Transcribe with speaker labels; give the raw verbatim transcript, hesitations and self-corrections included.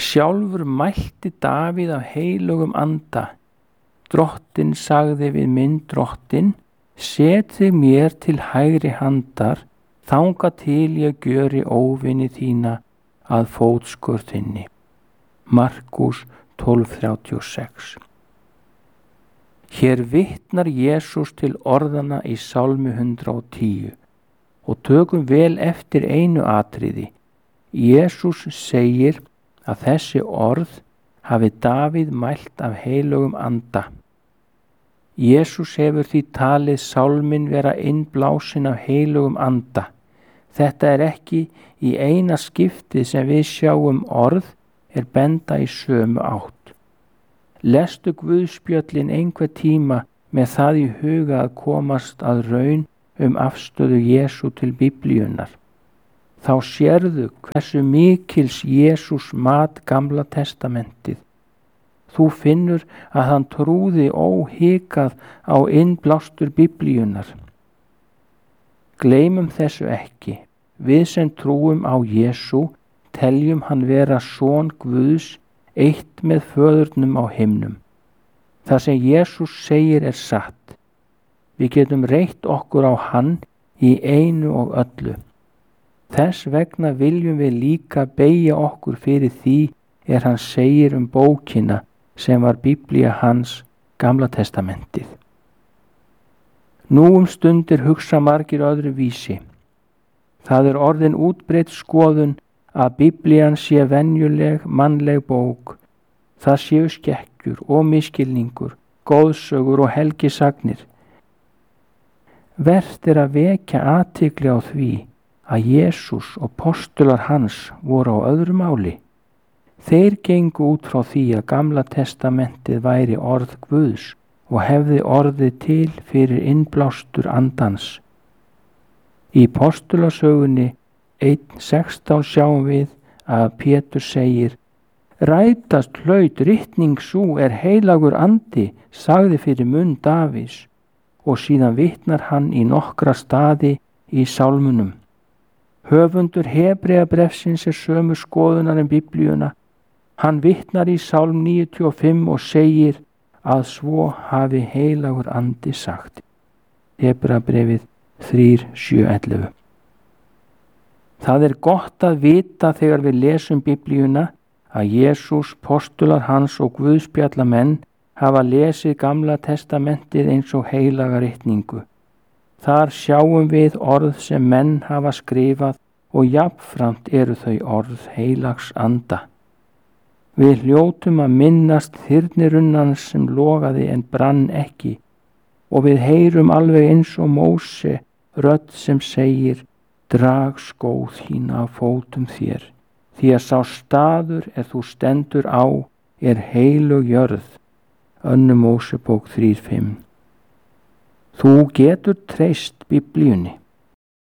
Speaker 1: Sjálfur mælti Davíð af heilögum anda. Drottinn sagði við minn drottin, set þig mér til hægri handar, þangað til ég gjöri óvini þína að fótskör þinni. Markús tólf þrjátíu og sex. Hér vitnar Jesús til orðana í Sálmi hundrað og tíu og tökum vel eftir einu atriði. Jesús segir að þessi orð hafi Davíð mælt af heilögum anda. Jesús hefur því talið sálminn vera innblásin af heilögum anda. Þetta er ekki í eina skiptið sem við sjáum orð er benda í sömu átt. Lestu Guðspjöllin einhver tíma með það í huga að komast að raun um afstöðu Jesú til Biblíunnar. Þá sérðu hversu mikils Jesús mat Gamla testamentið. Þú finnur að hann trúði óhikað á innblástur Biblíunnar. Gleymum þessu ekki. Við sem trúum á Jesú teljum hann vera son Guðs, eitt með föðurnum á himnum. Það sem Jesús segir er satt. Við getum reitt okkur á hann í einu og öllu. Þess vegna viljum við líka beygja okkur fyrir því er hann segir um bókina sem var Biblía hans, Gamla testamentið. Nú um stundir hugsa margir öðru vísi. Það er orðin útbreidd skoðun að Biblían sé venjuleg mannleg bók. Það séu skekkjur og misskilningur, góðsögur og helgisagnir. Vert er að vekja athygli á því að Jesús og postular hans voru á öðru máli. Þeir gengu út frá því að Gamla testamentið væri orð Guðs og hefði orðið til fyrir innblástur andans. Í postulasögunni einn sextán sjáum við að Pétur segir: Rætast hlaut ritning sú er heilagur andi sagði fyrir munn Davíðs, og síðan vitnar hann í nokkra staði í sálmunum. Höfundur Hebreabrefsins er sömu skoðunar en Biblíuna. Hann vitnar í Sálm níutíu og fimm og segir að svo hafi heilagur andi sagt. Hebreabrefið þrjú sjö ellefu. Það er gott að vita þegar við lesum Biblíuna að Jesús, postular hans og guðspjallamenn hafa lesið Gamla testamentið eins og heilaga ritningu. Þar sjáum við orð sem menn hafa skrifað og jafnframt eru þau orð heilags anda. Við hljótum að minnast þyrnirunnans sem logaði en brann ekki, og við heyrum alveg eins og Móse rödd sem segir: Drag skó þína af fótum þér, því að sá staður er þú stendur á er heilög jörð. Önnur Mósebók þrjú fimm. Þú getur treyst Biblíunni.